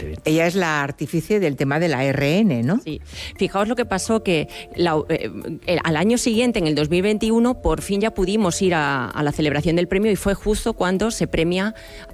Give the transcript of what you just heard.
Ella es la artífice del tema de la ARN, ¿no? Sí. Fijaos lo que pasó, que al año siguiente, en el 2021, por fin ya pudimos ir a la celebración del premio, y fue justo cuando se premia